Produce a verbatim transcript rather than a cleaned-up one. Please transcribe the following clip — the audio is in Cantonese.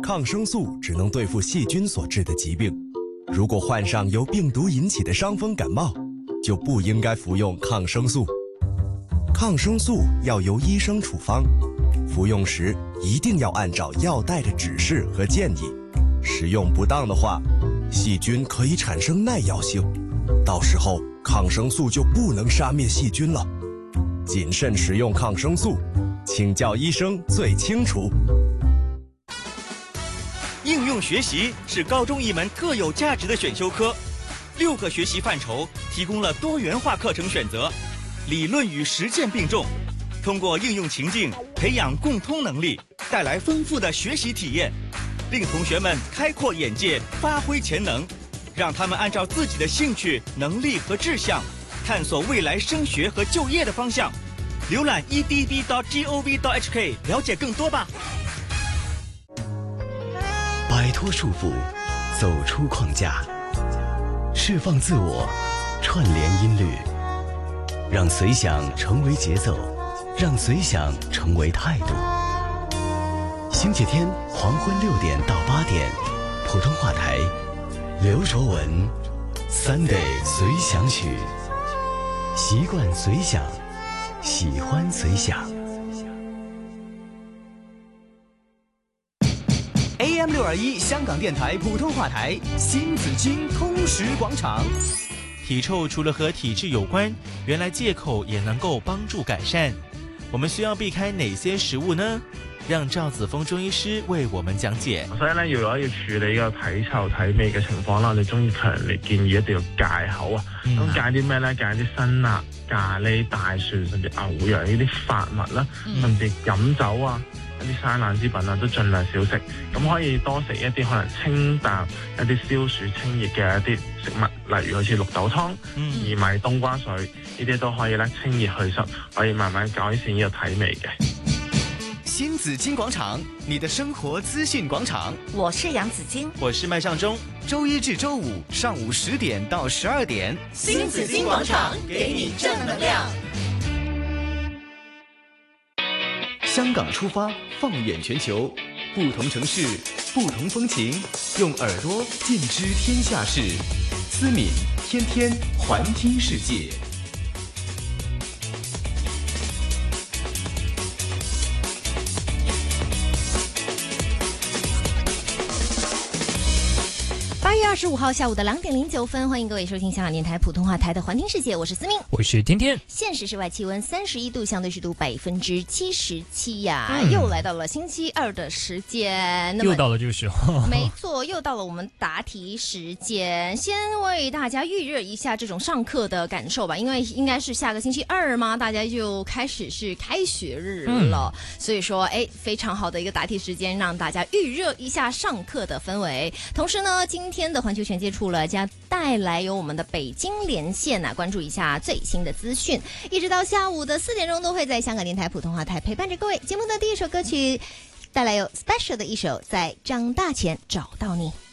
抗生素只能对付细菌所致的疾病，如果患上由病毒引起的伤风感冒，就不应该服用抗生素。抗生素要由医生处方，服用时一定要按照药袋的指示和建议。使用不当的话，细菌可以产生耐药性，到时候抗生素就不能杀灭细菌了。谨慎使用抗生素，请教医生最清楚。 应用学习是高中一门特有价值的选修科，六个学习范畴提供了多元化课程选择，理论与实践并重，通过应用情境培养共通能力，带来丰富的学习体验，令同学们开阔眼界，发挥潜能，让他们按照自己的兴趣、能力和志向，探索未来升学和就业的方向。浏览 e d b dot gov dot h k 了解更多吧。 摆脱束缚，走出框架，释放自我，串联音律，让随想成为节奏，让随想成为态度。星期天黄昏六点到八点，普通话台，刘卓文 Sunday 随想曲，习惯随想，喜欢随想。 A M 六二一香港电台普通话台，新紫荆通识广场。 体臭除了和体质有关，原来戒口也能够帮助改善。我们需要避开哪些食物呢？讓趙子峰中醫師為我們講解。 所以咧，要攞要處理個體臭體味嘅情況啦，我哋中醫強烈建議一定要戒口啊。咁、嗯、戒啲咩咧？戒啲辛辣、咖喱、大蒜甚至牛羊呢啲發物啦，嗯、甚至飲酒啊、一啲生冷之品啊，都盡量少食。咁可以多食一啲可能清淡、一啲消暑清熱嘅一啲食物，例如好似綠豆湯、 嗯、 薏米、冬瓜水呢啲都可以咧清熱祛濕，可以慢慢改善呢個體味嘅。 新紫荊廣場，你的生活資訊廣場。 我是楊子矜， 我是麥尚中。 周一至周五上午十點到十二點， 新紫荊廣場給你正能量。 香港出發，放眼全球，不同城市，不同風情，用耳朵盡知天下事。思敏天天環聽世界。 八月二十五號下午的兩點零九分，歡迎各位收聽香港電台普通話台的環聽世界，我是思明， 我是天天。 現時室外氣溫三十一度，相對濕度百分之七十七呀，嗯、又來到了星期二的時間， 又到了這個時候， 沒錯，又到了我們答題時間。先為大家預熱一下這種上課的感受吧，因為應該是下個星期二嘛，大家就開始是開學日了，嗯、所以說，哎，非常好的一個答題時間，讓大家預熱一下上課的氛圍。同時呢，今天的環球全接觸了將帶來由我們的北京連線啊，關注一下最新的資訊，一直到下午的四點鐘都會在香港電台普通話台陪伴着各位。節目的第一首歌曲帶來有 special 的一首，在長大前找到你。